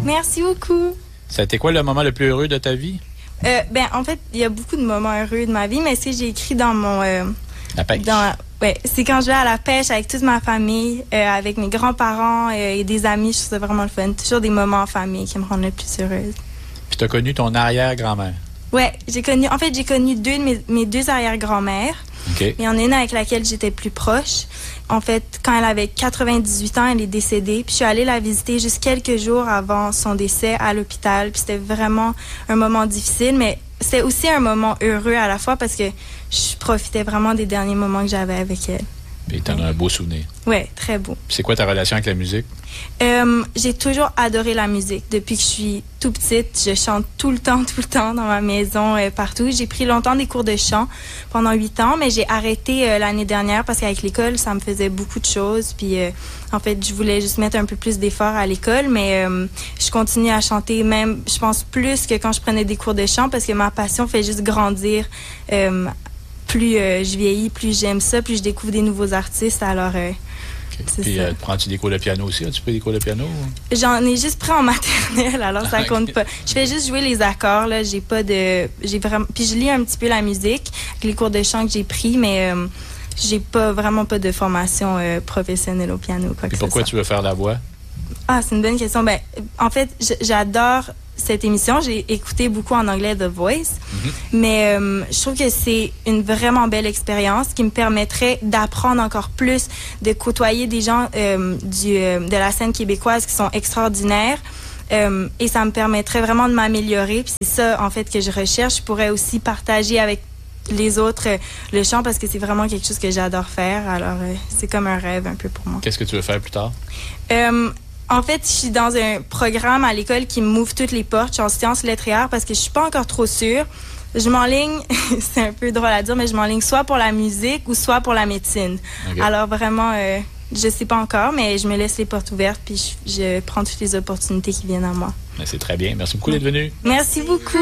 Merci beaucoup. Ça a été quoi le moment le plus heureux de ta vie? En fait, il y a beaucoup de moments heureux de ma vie, mais ce que j'ai écrit dans mon... La pêche. C'est quand je vais à la pêche avec toute ma famille, avec mes grands-parents et des amis. Je trouve ça vraiment le fun. Toujours des moments en famille qui me rendent le plus heureuse. Puis tu as connu ton arrière-grand-mère. Ouais, j'ai connu deux de mes deux arrière-grand-mères. OK. Il y en a une avec laquelle j'étais plus proche. En fait, quand elle avait 98 ans, elle est décédée. Puis je suis allée la visiter juste quelques jours avant son décès à l'hôpital. Puis c'était vraiment un moment difficile, mais c'était aussi un moment heureux à la fois parce que je profitais vraiment des derniers moments que j'avais avec elle. Et t'en as un beau souvenir. Ouais, très beau. Puis c'est quoi ta relation avec la musique? J'ai toujours adoré la musique. Depuis que je suis tout petite, je chante tout le temps dans ma maison, partout. J'ai pris longtemps des cours de chant pendant 8 ans, mais j'ai arrêté l'année dernière parce qu'avec l'école, ça me faisait beaucoup de choses. Puis, en fait, je voulais juste mettre un peu plus d'efforts à l'école, mais je continue à chanter même, je pense, plus que quand je prenais des cours de chant parce que ma passion fait juste grandir. Plus je vieillis, plus j'aime ça, plus je découvre des nouveaux artistes. Alors, c'est puis, ça. prends-tu des cours de piano aussi? As-tu pris des cours de piano? J'en ai juste pris en maternelle, alors ça compte pas. Je fais juste jouer les accords, là. J'ai vraiment... Puis je lis un petit peu la musique, avec les cours de chant que j'ai pris, mais j'ai vraiment pas de formation professionnelle au piano. Et pourquoi tu veux faire la voix? Ah, c'est une bonne question. En fait, j'adore cette émission. J'ai écouté beaucoup en anglais The Voice, mais je trouve que c'est une vraiment belle expérience qui me permettrait d'apprendre encore plus, de côtoyer des gens de la scène québécoise qui sont extraordinaires. Et ça me permettrait vraiment de m'améliorer. Puis c'est ça, en fait, que je recherche. Je pourrais aussi partager avec les autres le chant parce que c'est vraiment quelque chose que j'adore faire. Alors, c'est comme un rêve un peu pour moi. Qu'est-ce que tu veux faire plus tard? En fait, je suis dans un programme à l'école qui m'ouvre toutes les portes. Je suis en sciences lettres et arts parce que je suis pas encore trop sûre. Je m'enligne, c'est un peu drôle à dire, mais je m'enligne soit pour la musique ou soit pour la médecine. Okay. Alors vraiment, je sais pas encore, mais je me laisse les portes ouvertes puis je prends toutes les opportunités qui viennent à moi. C'est très bien. Merci beaucoup d'être venu. Merci beaucoup.